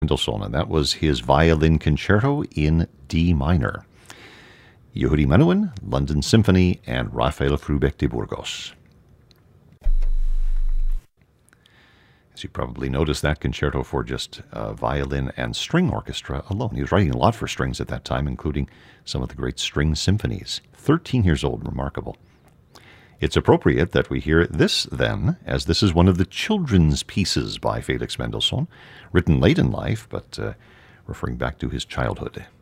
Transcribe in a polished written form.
Mendelssohn, and that was his violin concerto in D minor. Yehudi Menuhin, London Symphony, and Rafael Frubeck de Burgos. As you probably noticed, that concerto for just violin and string orchestra alone. He was writing a lot for strings at that time, including some of the great string symphonies. 13 years old, remarkable. It's appropriate that we hear this, then, as this is one of the children's pieces by Felix Mendelssohn, written late in life, but referring back to his childhood.